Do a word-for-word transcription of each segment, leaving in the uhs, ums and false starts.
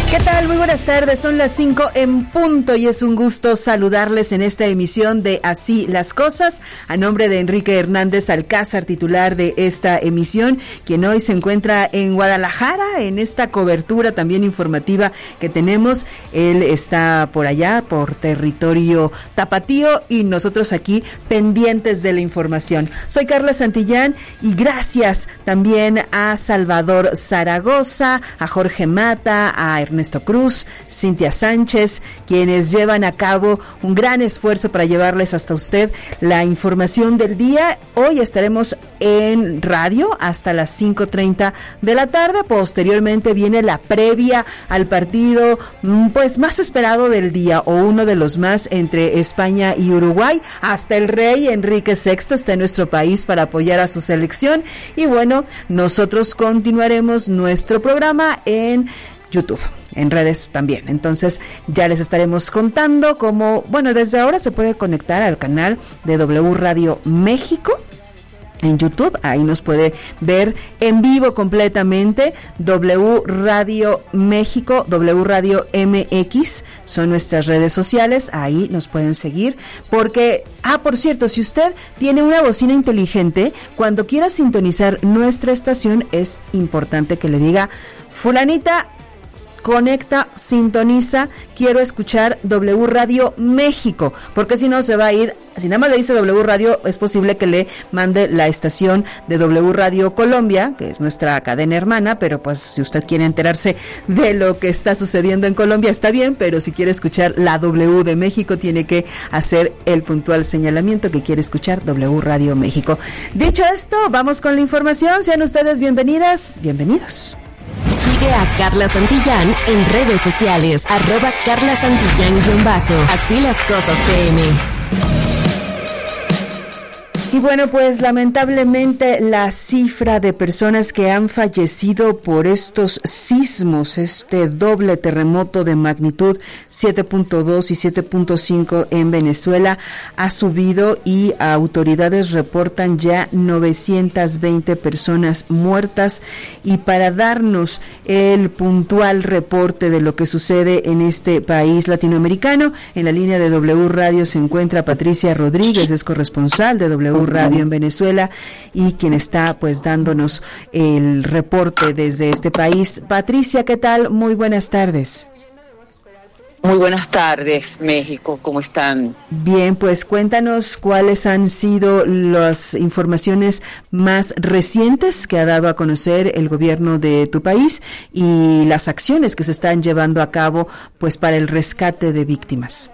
¿Qué tal? Muy buenas tardes, son las cinco en punto y es un gusto saludarles en esta emisión de Así las Cosas, a nombre de Enrique Hernández Alcázar, titular de esta emisión, quien hoy se encuentra en Guadalajara, en esta cobertura también informativa que tenemos. Él está por allá, por territorio tapatío, y nosotros aquí pendientes de la información. Soy Carla Santillán y gracias también a Salvador Zaragoza, a Jorge Mata, a Ernesto Ernesto Cruz, Cintia Sánchez, quienes llevan a cabo un gran esfuerzo para llevarles hasta usted la información del día. Hoy estaremos en radio hasta las cinco treinta de la tarde. Posteriormente viene la previa al partido pues más esperado del día, o uno de los más, entre España y Uruguay. Hasta el rey Enrique sexto está en nuestro país para apoyar a su selección. Y bueno, nosotros continuaremos nuestro programa en YouTube, en redes también. Entonces ya les estaremos contando cómo, bueno, desde ahora se puede conectar al canal de W Radio México en YouTube. Ahí nos puede ver en vivo completamente. W Radio México, W Radio M X son nuestras redes sociales. Ahí nos pueden seguir porque, ah, por cierto, si usted tiene una bocina inteligente, cuando quiera sintonizar nuestra estación, es importante que le diga: fulanita, conecta, sintoniza, quiero escuchar W Radio México, porque si no se va a ir. Si nada más le dice W Radio, es posible que le mande la estación de W Radio Colombia, que es nuestra cadena hermana, pero pues si usted quiere enterarse de lo que está sucediendo en Colombia, está bien, pero si quiere escuchar la W de México, tiene que hacer el puntual señalamiento que quiere escuchar W Radio México. Dicho esto, vamos con la información. Sean ustedes bienvenidas, bienvenidos. Sigue a Carla Santillán en redes sociales, arroba Carla Santillán-bajo. Así las cosas P M. Y bueno, pues lamentablemente la cifra de personas que han fallecido por estos sismos, este doble terremoto de magnitud siete punto dos y siete punto cinco en Venezuela, ha subido y autoridades reportan ya novecientas veinte personas muertas. Y para darnos el puntual reporte de lo que sucede en este país latinoamericano, en la línea de W Radio se encuentra Patricia Rodríguez, es corresponsal de W Radio en Venezuela y quien está pues dándonos el reporte desde este país. Patricia, ¿qué tal? Muy buenas tardes. Muy buenas tardes, México, ¿cómo están? Bien, pues cuéntanos cuáles han sido las informaciones más recientes que ha dado a conocer el gobierno de tu país y las acciones que se están llevando a cabo pues para el rescate de víctimas.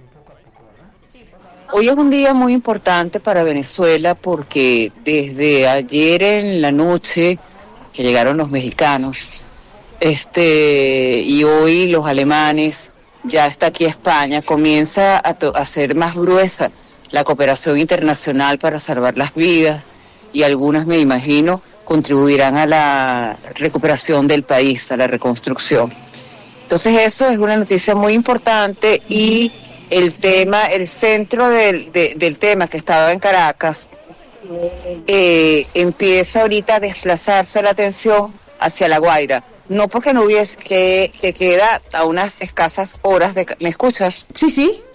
Hoy es un día muy importante para Venezuela porque desde ayer en la noche que llegaron los mexicanos, este, y hoy los alemanes, ya está aquí España, comienza a, to- a ser más gruesa la cooperación internacional para salvar las vidas, y algunas, me imagino, contribuirán a la recuperación del país, a la reconstrucción. Entonces eso es una noticia muy importante. Y el tema, el centro del, de, del tema que estaba en Caracas, eh, empieza ahorita a desplazarse la atención hacia La Guaira. No porque no hubiese, que, que queda a unas escasas horas de... ¿Me escuchas? Sí, sí.